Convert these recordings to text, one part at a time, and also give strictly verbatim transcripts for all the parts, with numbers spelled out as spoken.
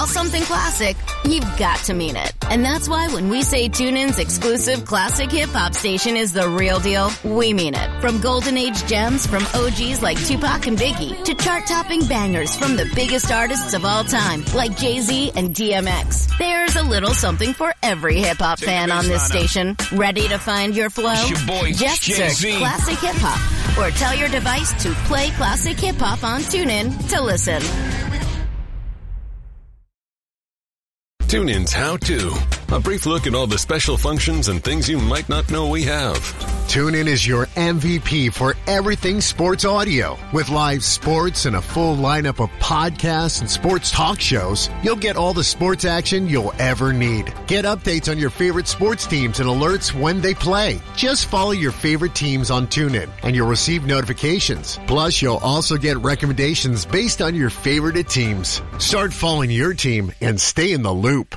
Something classic, you've got to mean it. And that's why when we say TuneIn's exclusive classic hip-hop station is the real deal, we mean it. From golden age gems from O Gs like Tupac and Biggie to chart-topping bangers from the biggest artists of all time like Jay-Z and D M X. There's a little something for every hip-hop fan on this station. Ready to find your flow? It's your boy, Just Jay-Z. search Classic Hip-Hop or tell your device to play Classic Hip-Hop on TuneIn to listen. TuneIn's How To. A brief look at all the special functions and things you might not know we have. TuneIn is your M V P for everything sports audio. With live sports and a full lineup of podcasts and sports talk shows, you'll get all the sports action you'll ever need. Get updates on your favorite sports teams and alerts when they play. Just follow your favorite teams on TuneIn and you'll receive notifications. Plus, you'll also get recommendations based on your favorite teams. Start following your team and stay in the loop.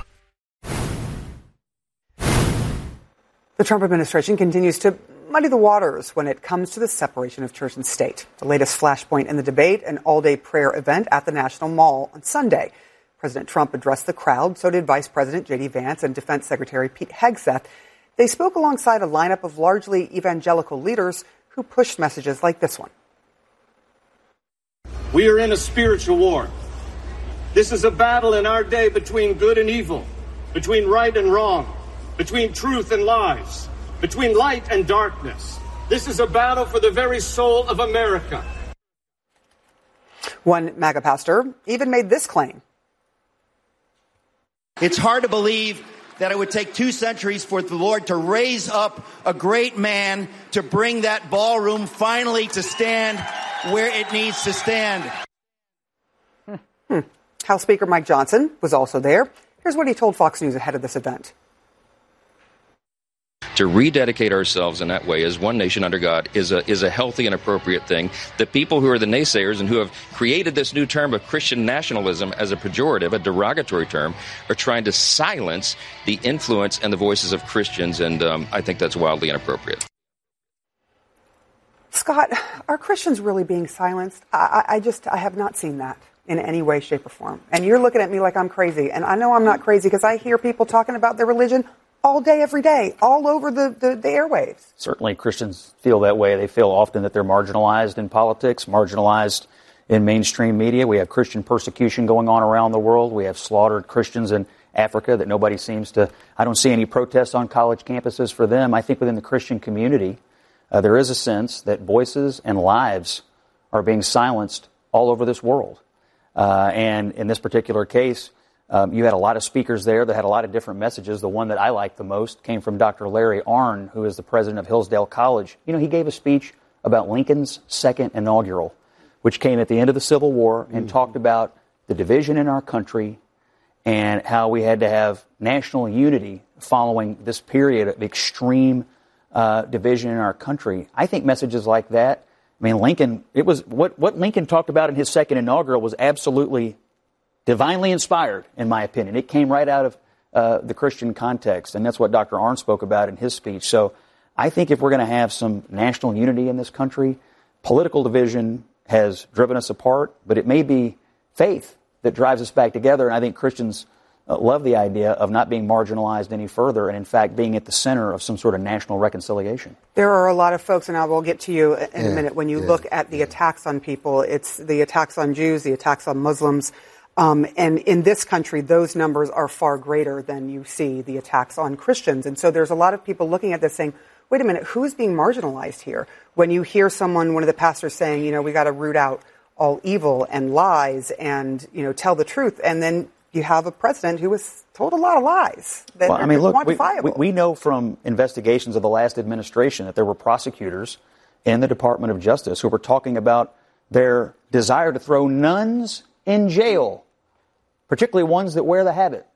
The Trump administration continues to muddy the waters when it comes to the separation of church and state. The latest flashpoint in the debate, an all-day prayer event at the National Mall on Sunday. President Trump addressed the crowd, so did Vice President J D Vance and Defense Secretary Pete Hegseth. They spoke alongside a lineup of largely evangelical leaders who pushed messages like this one. We are in a spiritual war. This is a battle in our day between good and evil, between right and wrong, between truth and lies, between light and darkness. This is a battle for the very soul of America. One MAGA pastor even made this claim. It's hard to believe that it would take two centuries for the Lord to raise up a great man to bring that ballroom finally to stand where it needs to stand. Hmm. House Speaker Mike Johnson was also there. Here's what he told Fox News ahead of this event. To rededicate ourselves in that way as one nation under God is a is a healthy and appropriate thing. The people who are the naysayers and who have created this new term of Christian nationalism as a pejorative, a derogatory term, are trying to silence the influence and the voices of Christians, and um, I think that's wildly inappropriate. Scott, are Christians really being silenced? I, I just, I have not seen that in any way, shape, or form. And you're looking at me like I'm crazy, and I know I'm not crazy because I hear people talking about their religion all day, every day, all over the, the, the airwaves. Certainly Christians feel that way. They feel often that they're marginalized in politics, marginalized in mainstream media. We have Christian persecution going on around the world. We have slaughtered Christians in Africa that nobody seems to, I don't see any protests on college campuses for them. I think within the Christian community, uh, there is a sense that voices and lives are being silenced all over this world. Uh, and in this particular case, Um, you had a lot of speakers there that had a lot of different messages. The one that I liked the most came from Doctor Larry Arnn, who is the president of Hillsdale College. You know, he gave a speech about Lincoln's second inaugural, which came at the end of the Civil War and mm-hmm. talked about the division in our country and how we had to have national unity following this period of extreme uh, division in our country. I think messages like that, I mean, Lincoln, it was what, what Lincoln talked about in his second inaugural was absolutely divinely inspired, in my opinion. It came right out of uh, the Christian context, and that's what Doctor Arnn spoke about in his speech. So I think if we're going to have some national unity in this country, political division has driven us apart, but it may be faith that drives us back together, and I think Christians uh, love the idea of not being marginalized any further and, in fact, being at the center of some sort of national reconciliation. There are a lot of folks, and I will get to you in yeah, a minute, when you yeah, look at the attacks on people, it's the attacks on Jews, the attacks on Muslims. Um, and in this country, those numbers are far greater than you see the attacks on Christians. And so there's a lot of people looking at this saying, wait a minute, who's being marginalized here? When you hear someone, one of the pastors saying, you know, we got to root out all evil and lies and, you know, tell the truth. And then you have a president who was told a lot of lies that well, are I mean, look, quantifiable. We, we, we know from investigations of the last administration that there were prosecutors in the Department of Justice who were talking about their desire to throw nuns in jail, particularly ones that wear the habit.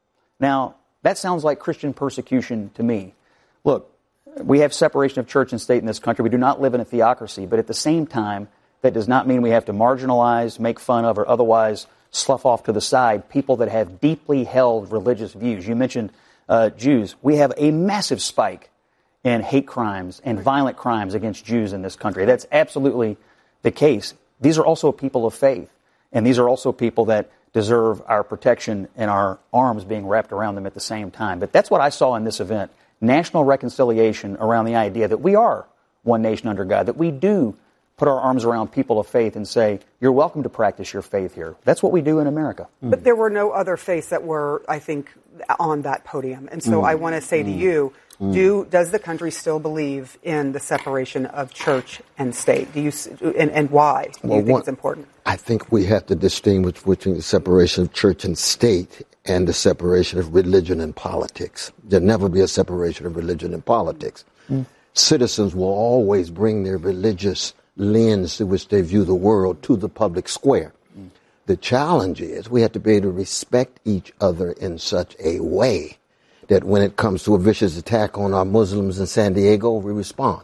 Now, that sounds like Christian persecution to me. Look, we have separation of church and state in this country. We do not live in a theocracy, but at the same time, that does not mean we have to marginalize, make fun of, or otherwise slough off to the side people that have deeply held religious views. You mentioned uh, Jews. We have a massive spike in hate crimes and violent crimes against Jews in this country. That's absolutely the case. These are also people of faith. And these are also people that deserve our protection and our arms being wrapped around them at the same time. But that's what I saw in this event. National reconciliation around the idea that we are one nation under God, that we do put our arms around people of faith and say, you're welcome to practice your faith here. That's what we do in America. But there were no other faiths that were, I think, on that podium. And so mm. I want to say mm. to you, mm. do does the country still believe in the separation of church and state? Do you and, and why do well, you think one, it's important? I think we have to distinguish between the separation of church and state and the separation of religion and politics. There'll never be a separation of religion and politics. Mm. Citizens will always bring their religious lens through which they view the world to the public square. Mm. The challenge is we have to be able to respect each other in such a way that when it comes to a vicious attack on our Muslims in San Diego, we respond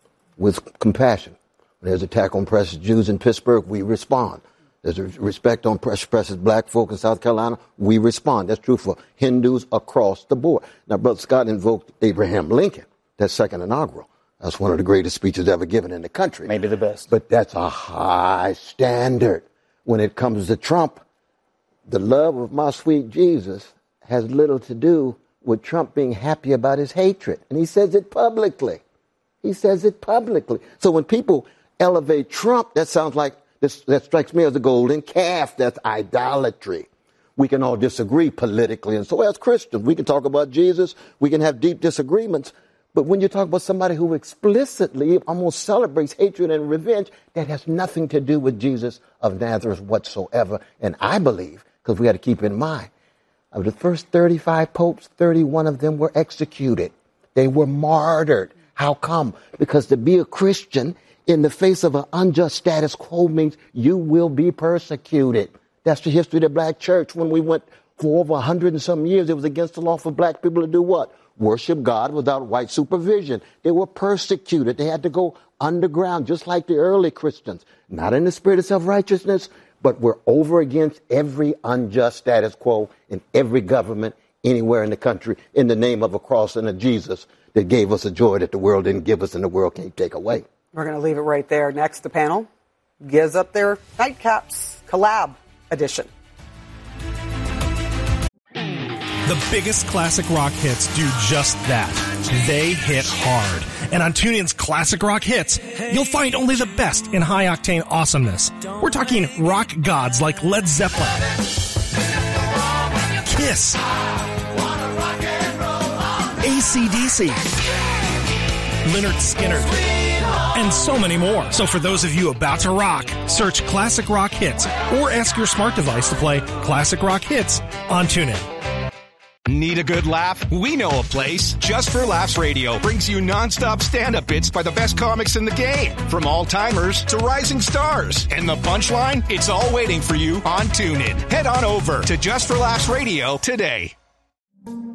with compassion. When there's an attack on precious Jews in Pittsburgh, we respond. There's a respect on precious, precious black folk in South Carolina, we respond. That's true for Hindus across the board. Now, Brother Scott invoked Abraham Lincoln, that second inaugural. That's one of the greatest speeches ever given in the country. Maybe the best. But that's a high standard. When it comes to Trump, the love of my sweet Jesus has little to do with Trump being happy about his hatred. And he says it publicly. He says it publicly. So when people elevate Trump, that sounds like, this, that strikes me as a golden calf. That's idolatry. We can all disagree politically. And so as Christians, we can talk about Jesus. We can have deep disagreements. But when you talk about somebody who explicitly almost celebrates hatred and revenge, that has nothing to do with Jesus of Nazareth whatsoever. And I believe, because we got to keep in mind, of the first thirty-five popes, thirty-one of them were executed. They were martyred. How come? Because to be a Christian in the face of an unjust status quo means you will be persecuted. That's the history of the black church. When we went for over a hundred and some years, it was against the law for black people to do what? Worship God without white supervision. They were persecuted. They had to go underground, just like the early Christians. Not in the spirit of self-righteousness, but we're over against every unjust status quo in every government anywhere in the country in the name of a cross and a Jesus that gave us a joy that the world didn't give us and the world can't take away. We're going to leave it right there. Next, the panel gives up their nightcaps collab edition. The biggest classic rock hits do just that. They hit hard. And on TuneIn's Classic Rock Hits, you'll find only the best in high-octane awesomeness. We're talking rock gods like Led Zeppelin, Kiss, A C D C, Lynyrd Skynyrd, and so many more. So for those of you about to rock, search Classic Rock Hits or ask your smart device to play Classic Rock Hits on TuneIn. Need a good laugh? We know a place. Just for Laughs Radio brings you nonstop stand-up bits by the best comics in the game. From all-timers to rising stars. And the punchline? It's all waiting for you on TuneIn. Head on over to Just for Laughs Radio today.